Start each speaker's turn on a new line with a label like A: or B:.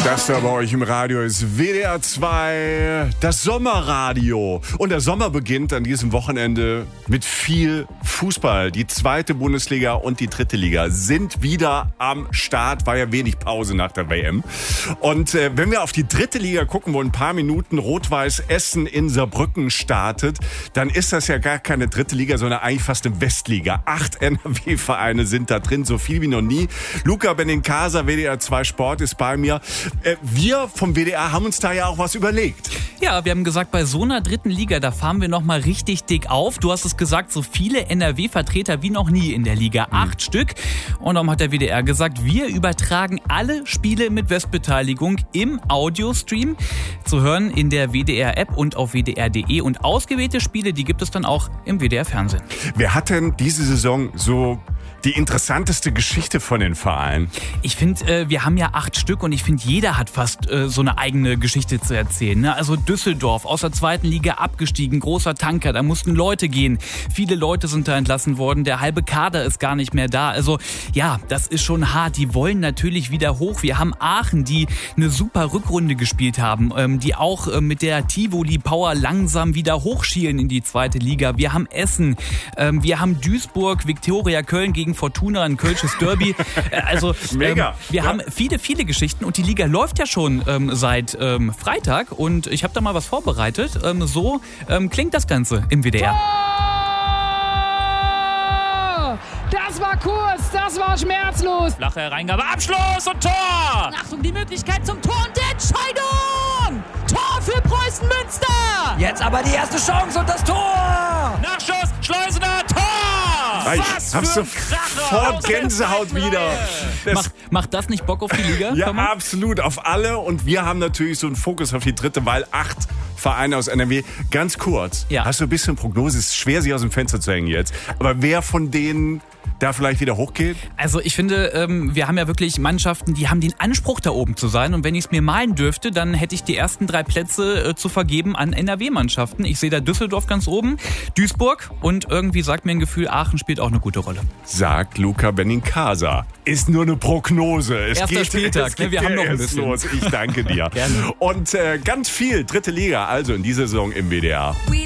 A: Das da bei euch im Radio ist WDR 2, das Sommerradio. Und der Sommer beginnt an diesem Wochenende mit viel Fußball. Die 2. Bundesliga und die 3. Liga sind wieder am Start. War ja wenig Pause nach der WM. Und wenn wir auf die 3. Liga gucken, wo in ein paar Minuten Rot-Weiß Essen in Saarbrücken startet, dann ist das ja gar keine 3. Liga, sondern eigentlich fast eine Westliga. 8 NRW-Vereine sind da drin, so viel wie noch nie. Luca Benincasa, WDR 2 Sport, ist bei mir. Wir vom WDR haben uns da ja auch was überlegt.
B: Ja, wir haben gesagt, bei so einer 3. Liga, da fahren wir nochmal richtig dick auf. Du hast es gesagt, so viele NRW-Vertreter wie noch nie in der Liga. 8 Stück. Und darum hat der WDR gesagt, wir übertragen alle Spiele mit Westbeteiligung im Audiostream. Zu hören in der WDR-App und auf wdr.de. Und ausgewählte Spiele, die gibt es dann auch im WDR-Fernsehen.
A: Wer hat denn diese Saison so die interessanteste Geschichte von den Vereinen?
B: Ich finde, wir haben ja 8 Stück und ich finde, jeder hat fast so eine eigene Geschichte zu erzählen. Ne? Also Düsseldorf, aus der 2. Liga abgestiegen, großer Tanker, da mussten Leute gehen. Viele Leute sind da entlassen worden, der halbe Kader ist gar nicht mehr da. Also ja, das ist schon hart. Die wollen natürlich wieder hoch. Wir haben Aachen, die eine super Rückrunde gespielt haben, die auch mit der Tivoli Power langsam wieder hochschielen in die 2. Liga. Wir haben Essen, wir haben Duisburg, Viktoria Köln gegen Fortuna, ein kölsches Derby. Also
A: mega.
B: Wir haben viele Geschichten und die Liga läuft ja schon seit Freitag und ich habe da mal was vorbereitet. So klingt das Ganze im WDR.
C: Das war kurz, das war schmerzlos.
B: Flache Hereingabe, Abschluss und Tor!
C: Achtung, die Möglichkeit zum Tor und die Entscheidung! Tor für Preußen Münster!
D: Jetzt aber die erste Chance und das Tor!
B: Nachschuss, Schleusener, Tor!
A: Ich hab sofort Gänsehaut wieder.
B: Macht das nicht Bock auf die Liga?
A: Ja, absolut, auf alle. Und wir haben natürlich so einen Fokus auf die 3., weil 8 Vereine aus NRW. Ganz kurz, hast du ein bisschen Prognose? Es ist schwer, sich aus dem Fenster zu hängen jetzt. Aber wer von denen da vielleicht wieder hochgeht?
B: Also ich finde, wir haben ja wirklich Mannschaften, die haben den Anspruch, da oben zu sein. Und wenn ich es mir malen dürfte, dann hätte ich die ersten 3 Plätze zu vergeben an NRW-Mannschaften. Ich sehe da Düsseldorf ganz oben, Duisburg und irgendwie sagt mir ein Gefühl, Aachen spielt auch eine gute Rolle.
A: Sagt Luca Benincasa. Ist nur eine Prognose.
B: Erster Spieltag, wir haben noch ein bisschen.
A: Los. Ich danke dir.
B: Gerne.
A: Und ganz viel 3. Liga, also in dieser Saison im WDR.